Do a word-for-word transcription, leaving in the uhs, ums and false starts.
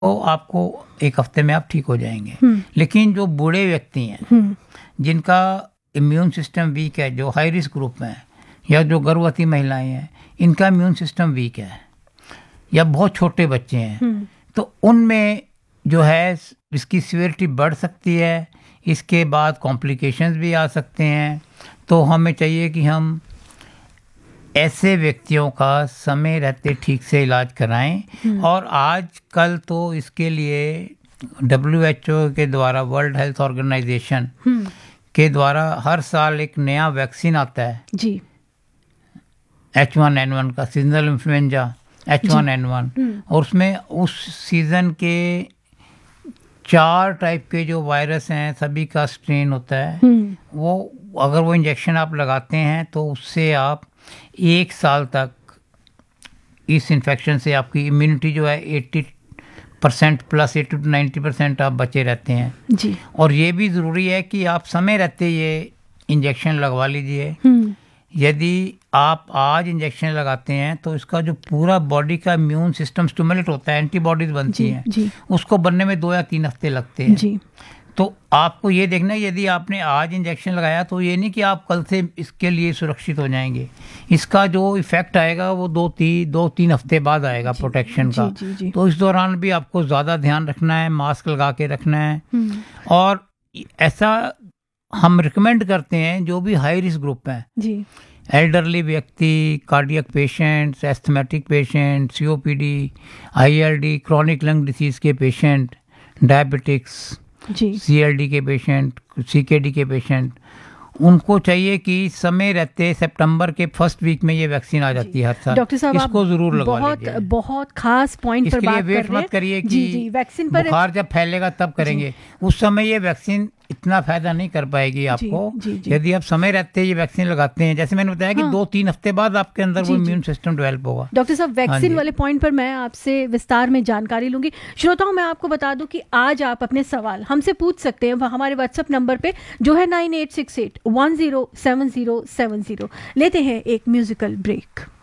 वो आपको एक हफ्ते में आप ठीक हो जाएंगे। लेकिन जो बूढ़े व्यक्ति हैं जिनका इम्यून सिस्टम वीक है, जो हाई रिस्क ग्रुप में है, या जो गर्भवती महिलाएं हैं, इनका इम्यून सिस्टम वीक है, या बहुत छोटे बच्चे हैं, तो उनमें जो है इसकी सीवियरिटी बढ़ सकती है। इसके बाद कॉम्प्लिकेशंस भी आ सकते हैं। तो हमें चाहिए कि हम ऐसे व्यक्तियों का समय रहते ठीक से इलाज कराएं। और आजकल तो इसके लिए डब्ल्यू एच ओ के द्वारा, वर्ल्ड हेल्थ ऑर्गेनाइजेशन के द्वारा हर साल एक नया वैक्सीन आता है जी, एच वन एन वन का, seasonal influenza H one N one. और उसमें उस सीजन के चार टाइप के जो वायरस हैं सभी का स्ट्रेन होता है। वो अगर वो इंजेक्शन आप लगाते हैं तो उससे आप एक साल तक इस इन्फेक्शन से आपकी इम्यूनिटी जो है अस्सी percent plus eighty two ninety percent आप बचे रहते हैं जी। और ये भी ज़रूरी है कि आप समय रहते ये इंजेक्शन लगवा लीजिए। यदि आप आज इंजेक्शन लगाते हैं तो इसका जो पूरा बॉडी का इम्यून सिस्टम स्टिमुलेट होता है, एंटीबॉडीज बनती हैं, उसको बनने में दो या तीन हफ्ते लगते हैं जी। तो आपको ये देखना है, यदि आपने आज इंजेक्शन लगाया तो ये नहीं कि आप कल से इसके लिए सुरक्षित हो जाएंगे। इसका जो इफेक्ट आएगा वो दो तीन दो तीन हफ्ते बाद आएगा प्रोटेक्शन का। जी, जी, जी। तो इस दौरान भी आपको ज़्यादा ध्यान रखना है, मास्क लगा के रखना है। और ऐसा हम रिकमेंड करते हैं जो भी हाई रिस्क ग्रुप है जी, एल्डरली व्यक्ति, cardiac patients, asthmatic patient, C O P D, I L D, chronic lung disease के patient, diabetics, C L D के पेशेंट, सी के डी के पेशेंट, उनको चाहिए कि समय रहते सितंबर के फर्स्ट वीक में ये वैक्सीन आ जाती है हर साल। डॉक्टर साहब इसको जरूर लगवा बहुत बहुत खास पॉइंट पर बात कर रहे हैं। वेट मत करिए कि वैक्सीन पर बुखार जब फैलेगा तब करेंगे, उस समय ये वैक्सीन इतना फायदा नहीं कर पाएगी आपको। जी, जी, यदि आप समय रहते ये वैक्सीन लगाते हैं, जैसे मैंने बताया कि हाँ। दो तीन हफ्ते बाद आपके अंदर वो इम्यून सिस्टम डेवलप होगा। डॉक्टर साहब वैक्सीन वाले पॉइंट पर मैं आपसे विस्तार में जानकारी लूंगी। श्रोताओं, मैं आपको बता दूं कि आज आप अपने सवाल हमसे पूछ सकते हैं हमारे व्हाट्सएप नंबर पे जो है nine eight six eight one zero seven zero seven zero. लेते हैं एक म्यूजिकल ब्रेक।